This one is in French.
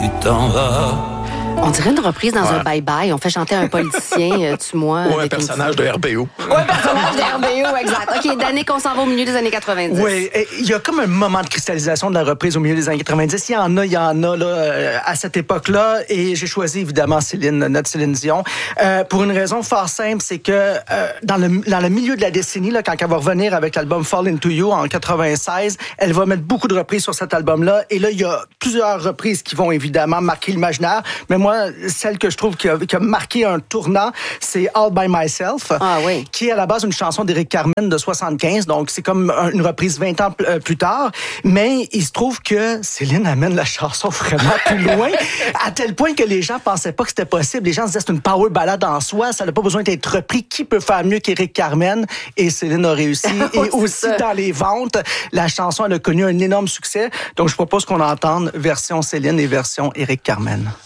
tu t'en vas. On dirait une reprise dans un bye-bye. On fait chanter un politicien, tue-moi. Ou un personnage de RBO. Oui, un personnage de RBO, exact. OK, Danick, on s'en va au milieu des années 90. Oui, il y a comme un moment de cristallisation de la reprise au milieu des années 90. Il y en a là, à cette époque-là. Et j'ai choisi évidemment notre Céline Dion. Pour une raison fort simple, c'est que dans le milieu de la décennie, là, quand elle va revenir avec l'album Fall Into You en 96, elle va mettre beaucoup de reprises sur cet album-là. Et là, il y a plusieurs reprises qui vont évidemment marquer l'imaginaire. Mais moi, celle que je trouve qui a marqué un tournant, c'est All By Myself, qui est à la base une chanson d'Éric Carmen de 75. Donc, c'est comme une reprise 20 ans plus tard. Mais il se trouve que Céline amène la chanson vraiment plus loin, à tel point que les gens pensaient pas que c'était possible. Les gens se disaient c'est une power ballade en soi, ça n'a pas besoin d'être repris. Qui peut faire mieux qu'Éric Carmen? Et Céline a réussi. Et aussi dans les ventes, la chanson elle a connu un énorme succès. Donc, je propose qu'on entende version Céline et version Éric Carmen.